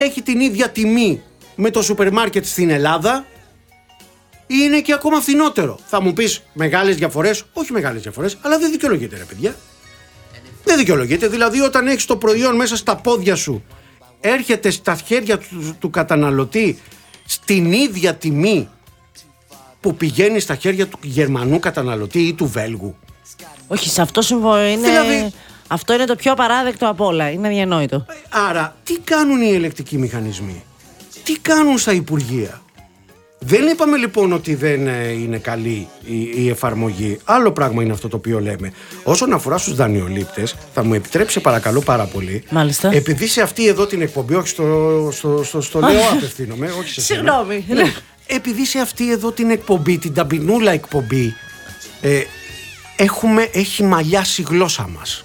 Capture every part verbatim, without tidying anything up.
έχει την ίδια τιμή με το σούπερ μάρκετ στην Ελλάδα ή είναι και ακόμα φθηνότερο? Θα μου πεις μεγάλες διαφορές. Όχι μεγάλες διαφορές, αλλά δεν δικαιολογείται, ρε παιδιά. Δεν δικαιολογείται. Δηλαδή, όταν έχεις το προϊόν μέσα στα πόδια σου, έρχεται στα χέρια του, του καταναλωτή στην ίδια τιμή που πηγαίνει στα χέρια του Γερμανού καταναλωτή ή του Βέλγου. Όχι, σε αυτό συμφωνώ. Είναι... Δηλαδή, αυτό είναι το πιο απαράδεκτο από όλα. Είναι αδιανόητο. Άρα, τι κάνουν οι ελεκτικοί μηχανισμοί? Τι κάνουν στα Υπουργεία? Δεν είπαμε λοιπόν ότι δεν είναι καλή η, η εφαρμογή. Άλλο πράγμα είναι αυτό το οποίο λέμε. Όσον αφορά στους δανειολήπτες, θα μου επιτρέψει παρακαλώ πάρα πολύ. Μάλιστα. Επειδή σε αυτή εδώ την εκπομπή, όχι στο, στο, στο, στο λέω απευθύνομαι, όχι σε σένα. Συγγνώμη. Επειδή σε αυτή εδώ την εκπομπή, την ταμπινούλα εκπομπή, ε, έχουμε, έχει μαλλιάσει η γλώσσα μας.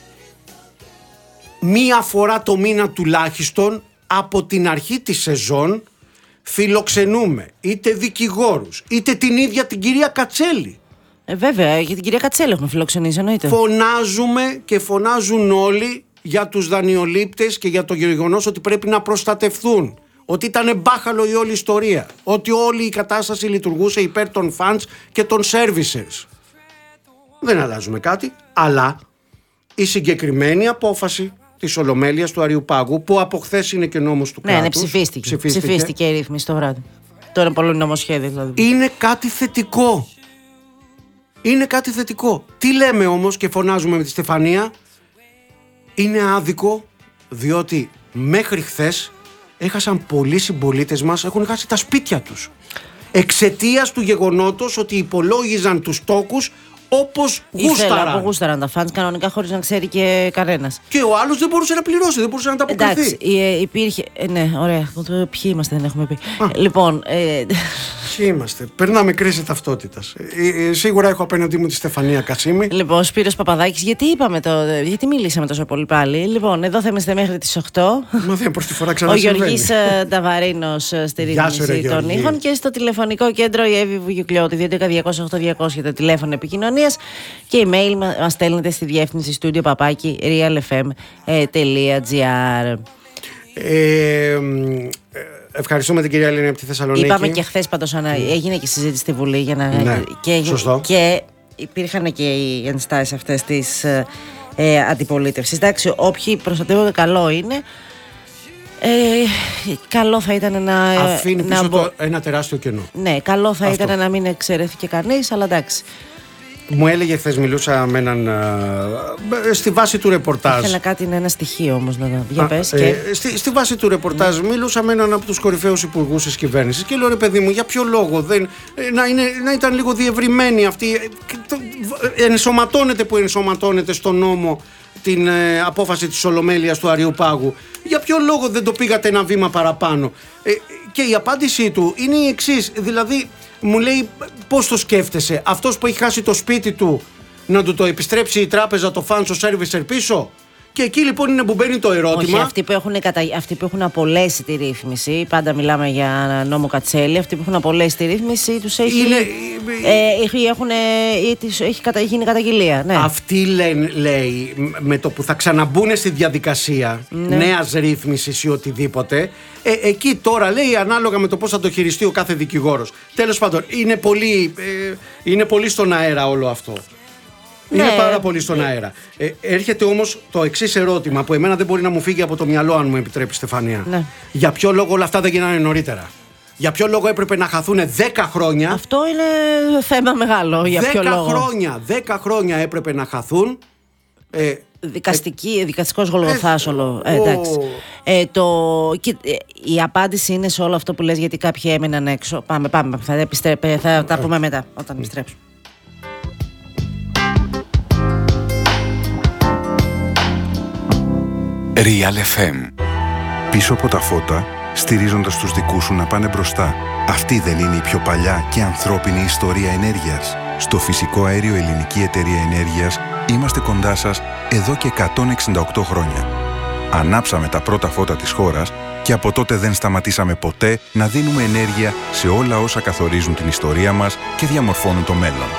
Μία φορά το μήνα τουλάχιστον από την αρχή της σεζόν φιλοξενούμε είτε δικηγόρους είτε την ίδια την κυρία Κατσέλη. Ε, βέβαια, για την κυρία Κατσέλη έχουμε φιλοξενήσει, εννοείται. Φωνάζουμε και φωνάζουν όλοι για τους δανειολήπτες και για το γεγονός ότι πρέπει να προστατευθούν. Ότι ήταν μπάχαλο η όλη ιστορία. Ότι όλη η κατάσταση λειτουργούσε υπέρ των fans και των servicers. Δεν αλλάζουμε κάτι, αλλά η συγκεκριμένη απόφαση της Ολομέλειας του Αριουπάγου, που από χθες είναι και νόμος του κράτους. Ναι, ναι, ψηφίστηκε. ψηφίστηκε. Ψηφίστηκε η ρύθμιση το βράδυ. Τώρα είναι πολύ νομοσχέδιο δηλαδή. Είναι κάτι θετικό. Είναι κάτι θετικό. Τι λέμε όμως και φωνάζουμε με τη Στεφανία? Είναι άδικο, διότι μέχρι χθες έχασαν πολλοί συμπολίτες μας, έχουν χάσει τα σπίτια τους. Εξαιτίας του γεγονότος ότι υπολόγιζαν τους τόκους όπως γούσταραν. Ήθελα, γούσταραν τα φαντς κανονικά χωρίς να ξέρει και κανένας. Και ο άλλος δεν μπορούσε να πληρώσει, δεν μπορούσε να τα αποκριθεί. Εντάξει, υπήρχε. Ε, ναι, ωραία. Ποιοι είμαστε, δεν έχουμε πει. Α, λοιπόν. Ε... Ποιοι είμαστε? Περνάμε κρίση ταυτότητας. Ε, ε, σίγουρα έχω απέναντί μου τη Στεφανία Κασίμη. Λοιπόν, Σπύρος Παπαδάκης, γιατί είπαμε το. Γιατί μιλήσαμε τόσο πολύ πάλι? Λοιπόν, εδώ θα είμαστε μέχρι τις οκτώ. Μα δεν πρώτη φορά ξανασυμβαίνει. Ο Γιώργης Νταβαρίνος στη ρύθμιση των ήχων και στο τηλεφωνικό κέντρο η Εύη Βουγιουκλιώτη. δύο ένα μηδέν οκτώ διακόσια το τηλέφωνο επικοινωνίας και email μας στέλνετε στη διεύθυνση στούντιο παπάκι realfm.gr. Ε, ευχαριστούμε την κυρία Ελένη από τη Θεσσαλονίκη. Είπαμε και χθες πάντως mm. έγινε και συζήτηση στη Βουλή για να... ναι, και, σωστό. Και υπήρχαν και οι ενστάσεις αυτές της ε, αντιπολίτευσης. Εντάξει, όποιοι προστατεύονται καλό είναι. Ε, καλό θα ήταν να... Αφήνει να πίσω μπο... το, ένα τεράστιο κενό. Ναι, καλό θα Αυτό. ήταν να μην εξαιρέθηκε κανείς, αλλά εντάξει. Μου έλεγε χθες, μιλούσα με έναν. Ε, στη βάση του ρεπορτάζ. Ήθελα κάτι, είναι ένα στοιχείο όμως να δω. Για Α, πες, ε, και... στη, στη βάση του ρεπορτάζ, mm. μιλούσα με έναν από τους κορυφαίους υπουργούς της κυβέρνησης και λέω, ρε παιδί μου, για ποιο λόγο δεν, να, είναι, να ήταν λίγο διευρυμένη αυτή. Ενσωματώνεται που ενσωματώνεται στον νόμο την ε, απόφαση της Ολομέλειας του Αριουπάγου. Για ποιο λόγο δεν το πήγατε ένα βήμα παραπάνω? Ε, και η απάντησή του είναι η εξής. Δηλαδή, μου λέει, πώς το σκέφτεσαι? Αυτός που έχει χάσει το σπίτι του να του το επιστρέψει η τράπεζα, το φάνσο servicer πίσω? Και εκεί λοιπόν είναι που μπαίνει το ερώτημα. Όχι, αυτοί που έχουν, κατα... αυτοί που έχουν απολέσει τη ρύθμιση, πάντα μιλάμε για νόμο Κατσέλη, αυτοί που έχουν απολέσει τη ρύθμιση τους έχει, είναι... ε, έχουν, ε, έχει κατα... γίνει καταγγελία. Ναι. Αυτοί λένε, λέει, με το που θα ξαναμπούν στη διαδικασία ναι. νέας ρύθμισης ή οτιδήποτε, ε, εκεί τώρα λέει ανάλογα με το πώς θα το χειριστεί ο κάθε δικηγόρος. Τέλος πάντων, είναι πολύ, ε, είναι πολύ στον αέρα όλο αυτό. Είναι ναι. πάρα πολύ στον αέρα. Ε, έρχεται όμως το εξής ερώτημα που εμένα δεν μπορεί να μου φύγει από το μυαλό, αν μου επιτρέπει, Στεφανία. Ναι. Για ποιο λόγο όλα αυτά δεν γίνανε νωρίτερα? Για ποιο λόγο έπρεπε να χαθούν δέκα χρόνια? Αυτό είναι θέμα μεγάλο. Για ποιο λόγο? χρόνια, δέκα χρόνια έπρεπε να χαθούν. Ε, Δικαστική, ε, δικαστικός γολγοθάς όλο. Ε, εντάξει. Ε, το, και, ε, η απάντηση είναι σε όλο αυτό που λες, γιατί κάποιοι έμειναν έξω. Πάμε, πάμε. Θα, επιστρέ, θα τα πούμε μετά όταν επιστρέψουμε. Real εφ εμ. Πίσω από τα φώτα, στηρίζοντας τους δικούς σου να πάνε μπροστά. Αυτή δεν είναι η πιο παλιά και ανθρώπινη ιστορία ενέργειας? Στο Φυσικό Αέριο Ελληνική Εταιρεία Ενέργειας είμαστε κοντά σας εδώ και εκατόν εξήντα οκτώ χρόνια. Ανάψαμε τα πρώτα φώτα της χώρας και από τότε δεν σταματήσαμε ποτέ να δίνουμε ενέργεια σε όλα όσα καθορίζουν την ιστορία μας και διαμορφώνουν το μέλλον.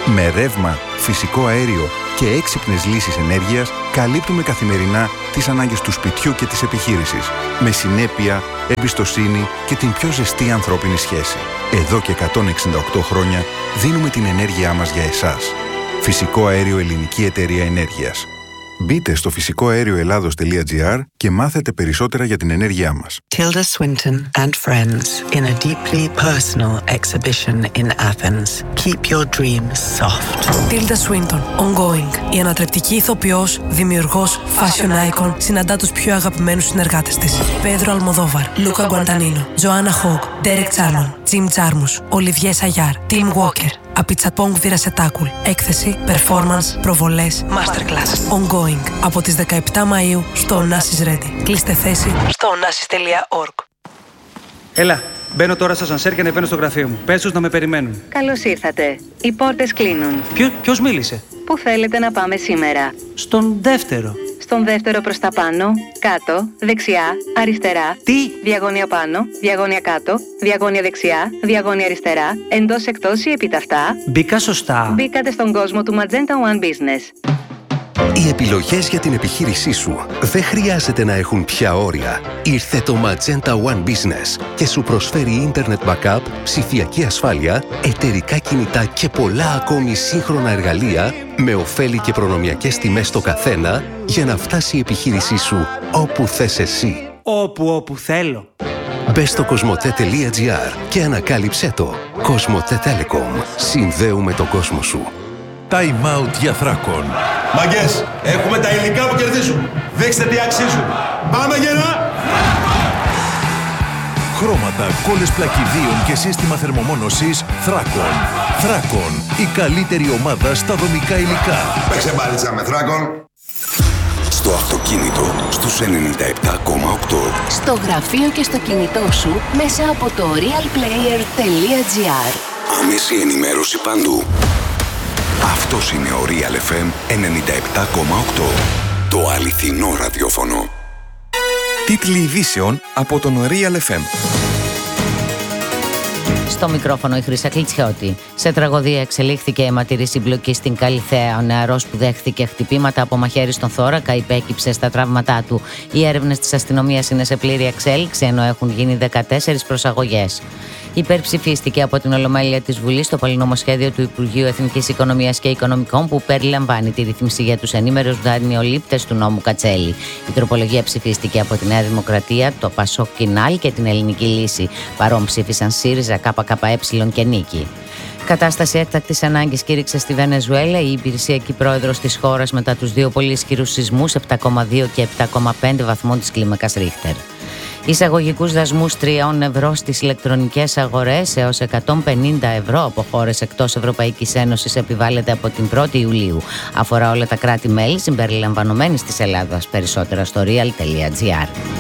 Με ρεύμα, φυσικό αέριο και έξυπνες λύσεις ενέργειας καλύπτουμε καθημερινά τις ανάγκες του σπιτιού και της επιχείρησης. Με συνέπεια, εμπιστοσύνη και την πιο ζεστή ανθρώπινη σχέση. Εδώ και εκατόν εξήντα οκτώ χρόνια δίνουμε την ενέργειά μας για εσάς. Φυσικό αέριο Ελληνική Εταιρεία Ενέργειας. Μπείτε στο φυσικό αέριο ελλάδος τελεία τζι άρ και μάθετε περισσότερα για την ενέργειά μας. Tilda Swinton and friends in a deeply personal exhibition in Athens. Keep your dreams soft. Tilda Swinton, ongoing. Η ανατρεπτική ηθοποιός, δημιουργός, fashion icon, συναντά τους πιο αγαπημένους συνεργάτες της. Πέδρο Αλμοδόβαρ, Λούκα Γκουαντανίνο, Τζοάννα Χόγκ, Ντέρεκ Τσάρμον, Τζιμ Τζάρμους, Ολιβιέ Σαγιάρ, Τιμ Walker. Απιτσαπόγκ Βιρασετάκουλ. Έκθεση, performance, προβολές, masterclass. Ongoing. Από τις δεκαεπτά Μαΐου στο Onassis Ready. Κλείστε θέση στο onassis τελεία org. Έλα, μπαίνω τώρα στο ασανσέρ και ανεβαίνω στο γραφείο μου. Πες τους να με περιμένουν. Καλώς ήρθατε. Οι πόρτες κλείνουν. Ποιο, ποιος μίλησε? Πού θέλετε να πάμε σήμερα? Στον δεύτερο. Στον δεύτερο προς τα πάνω, κάτω, δεξιά, αριστερά. Τι? Διαγώνια πάνω, διαγώνια κάτω, διαγώνια δεξιά, διαγώνια αριστερά, εντός εκτός ή επίταυτα. Μπήκα σωστά. Μπήκατε στον κόσμο του Magenta One Business. Οι επιλογές για την επιχείρησή σου δεν χρειάζεται να έχουν πια όρια. Ήρθε το Magenta One Business και σου προσφέρει Internet Backup, ψηφιακή ασφάλεια, εταιρικά κινητά και πολλά ακόμη σύγχρονα εργαλεία με ωφέλη και προνομιακές τιμές στο καθένα για να φτάσει η επιχείρησή σου όπου θες εσύ. Όπου, όπου θέλω. Μπες στο κοσμοτέ τελεία τζι άρ και ανακάλυψέ το. Κοσμοτέ Telecom. Συνδέουμε τον κόσμο σου. Time out για Θράκον. Μαγκές, έχουμε τα υλικά που κερδίζουν. Δείξτε τι αξίζουν. Πάμε γερά! Χρώματα, κόλλες πλακιδίων και σύστημα θερμομόνωσης Θράκον. Θράκον, η καλύτερη ομάδα στα δομικά υλικά. Παίξε μπάλιτσα με Θράκον. Στο αυτοκίνητο, στους ενενήντα επτά κόμμα οκτώ. Στο γραφείο και στο κινητό σου, μέσα από το real player τελεία τζι άρ. Άμεση ενημέρωση παντού. Αυτός είναι ο Real εφ εμ ενενήντα επτά κόμμα οκτώ. Το αληθινό ραδιόφωνο. Τίτλοι ειδήσεων από τον Real εφ εμ. Στο μικρόφωνο η Χρύσα Κλιτσιώτη. Σε τραγωδία εξελίχθηκε αιματηρή συμπλοκή στην Καλιθέα. Ο νεαρός που δέχθηκε χτυπήματα από μαχαίρι στον θώρακα υπέκυψε στα τραύματά του. Οι έρευνες της αστυνομίας είναι σε πλήρη εξέλιξη, ενώ έχουν γίνει δεκατέσσερις προσαγωγές. Υπερψηφίστηκε από την Ολομέλεια της Βουλής το πολυνομοσχέδιο του Υπουργείου Εθνικής Οικονομίας και Οικονομικών που περιλαμβάνει τη ρύθμιση για τους ενήμερους δανειολήπτες του νόμου Κατσέλη. Η τροπολογία ψηφίστηκε από τη Νέα Δημοκρατία, το Πασόκ Κινάλ και την Ελληνική Λύση. Παρόν ψήφισαν ΣΥΡΙΖΑ, ΚΚΕ και Νίκη. Κατάσταση έκτακτης ανάγκης κήρυξε στη Βενεζουέλα η υπηρεσιακή πρόεδρος της χώρας μετά τους δύο πολύ ισχυρούς σεισμούς επτά κόμμα δύο και επτά κόμμα πέντε βαθμών της κλίμακας Ρίχτερ. Εισαγωγικούς δασμούς τριών ευρώ στις ηλεκτρονικές αγορές έως εκατόν πενήντα ευρώ από χώρες εκτός Ευρωπαϊκής Ένωσης επιβάλλεται από την πρώτη Ιουλίου. Αφορά όλα τα κράτη-μέλη συμπεριλαμβανομένης της Ελλάδας. Περισσότερα στο real τελεία τζι άρ.